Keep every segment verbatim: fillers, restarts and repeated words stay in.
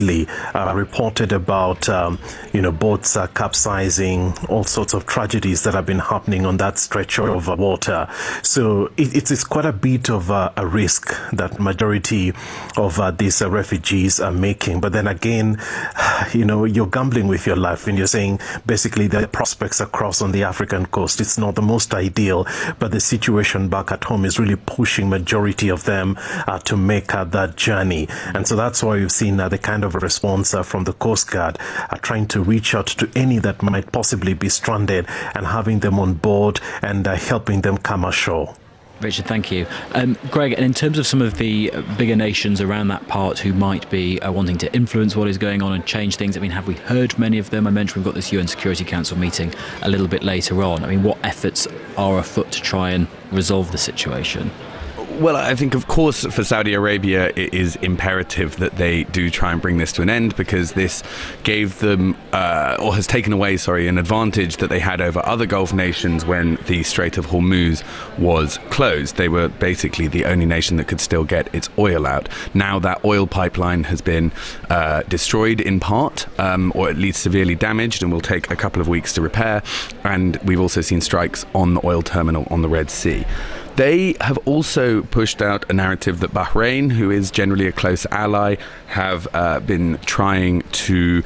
Uh, reported about, um, you know, boats uh, capsizing, all sorts of tragedies that have been happening on that stretch of uh, water. So it, it's, it's quite a bit of uh, a risk that majority of uh, these uh, refugees are making. But then again, you know, you're gambling with your life and you're saying basically the prospects across on the African coast, it's not the most ideal, but the situation back at home is really pushing majority of them uh, to make uh, that journey. And so that's why we've seen uh, the kind of response uh, from the Coast Guard, uh, trying to reach out to any that might possibly be stranded and having them on board and uh, helping them come ashore. Richard, thank you. Um, Greg, and in terms of some of the bigger nations around that part who might be uh, wanting to influence what is going on and change things, I mean, have we heard many of them? I mentioned we've got this U N Security Council meeting a little bit later on. I mean, what efforts are afoot to try and resolve the situation? Well, I think, of course, for Saudi Arabia, it is imperative that they do try and bring this to an end, because this gave them, uh, or has taken away, sorry, an advantage that they had over other Gulf nations when the Strait of Hormuz was closed. They were basically the only nation that could still get its oil out. Now that oil pipeline has been uh, destroyed in part, um, or at least severely damaged, and will take a couple of weeks to repair. And we've also seen strikes on the oil terminal on the Red Sea. They have also pushed out a narrative that Bahrain, who is generally a close ally, have uh, been trying to,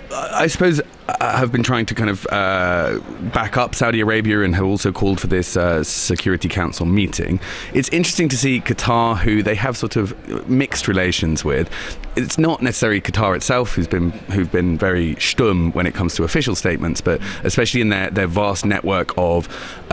I suppose, uh, have been trying to kind of uh, back up Saudi Arabia, and have also called for this uh, Security Council meeting. It's interesting to see Qatar, who they have sort of mixed relations with. It's not necessarily Qatar itself who's been who've been very stum when it comes to official statements, but especially in their, their vast network of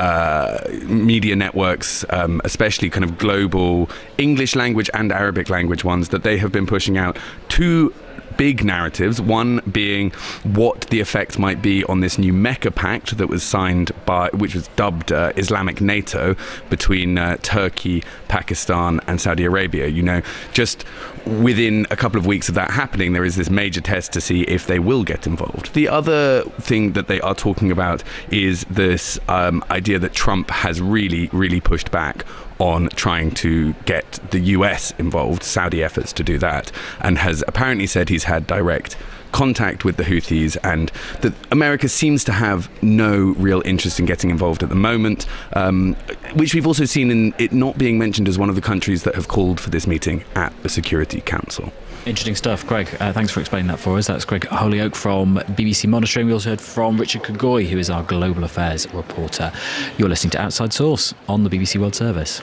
uh, media networks, um, especially kind of global English language and Arabic language ones, that they have been pushing out two big narratives, one being what the effect might be on this new Mecca Pact that was signed by, which was dubbed uh, Islamic NATO, between uh, Turkey, Pakistan and Saudi Arabia. You know, just within a couple of weeks of that happening, there is this major test to see if they will get involved. The other thing that they are talking about is this um, idea that Trump has really, really pushed back on trying to get the U S involved, Saudi efforts to do that, and has apparently said he's had direct contact with the Houthis, and that America seems to have no real interest in getting involved at the moment, um, which we've also seen in it not being mentioned as one of the countries that have called for this meeting at the Security Council. Interesting stuff, Greg. Uh, thanks for explaining that for us. That's Greg Holyoake from B B C Monitoring. We also heard from Richard Kagoy, who is our Global Affairs reporter. You're listening to Outside Source on the B B C World Service.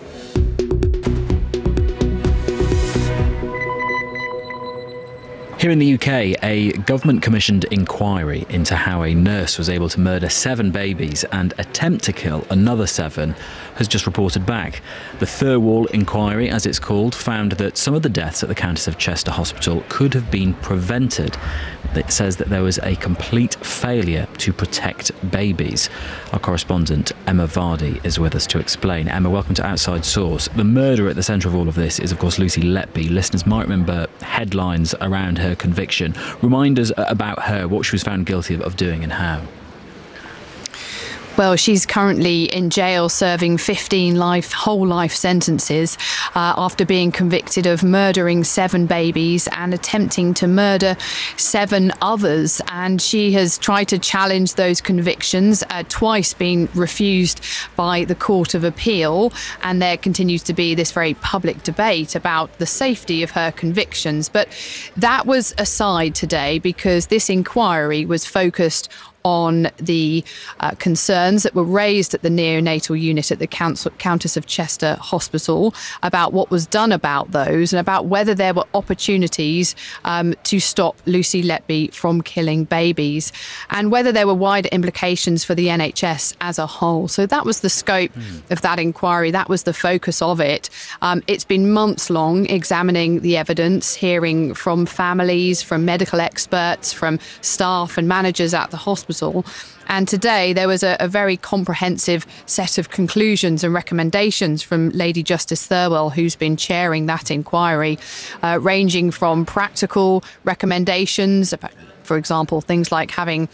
Here in the U K, a government-commissioned inquiry into how a nurse was able to murder seven babies and attempt to kill another seven has just reported back. The Thirlwall inquiry, as it's called, found that some of the deaths at the Countess of Chester Hospital could have been prevented. It says that there was a complete failure to protect babies. Our correspondent Emma Vardy is with us to explain. Emma, welcome to Outside Source. The murderer at the centre of all of this is, of course, Lucy Letby. Listeners might remember headlines around her conviction. Remind us about her, what she was found guilty of doing and how. Well, she's currently in jail serving fifteen life, whole life sentences uh, after being convicted of murdering seven babies and attempting to murder seven others. And she has tried to challenge those convictions, uh, twice been refused by the Court of Appeal. And there continues to be this very public debate about the safety of her convictions. But that was aside today because this inquiry was focused on the uh, concerns that were raised at the neonatal unit at the Council, Countess of Chester Hospital about what was done about those and about whether there were opportunities um, to stop Lucy Letby from killing babies and whether there were wider implications for the N H S as a whole. So that was the scope mm. of that inquiry. That was the focus of it. Um, it's been months long examining the evidence, hearing from families, from medical experts, from staff and managers at the hospital. And today there was a, a very comprehensive set of conclusions and recommendations from Lady Justice Thirlwall, who's been chairing that inquiry, uh, ranging from practical recommendations, for example, things like having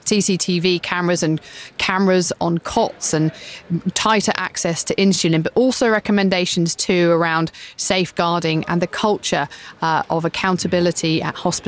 C C T V cameras and cameras on cots and tighter access to insulin, but also recommendations too around safeguarding and the culture uh, of accountability at hospitals.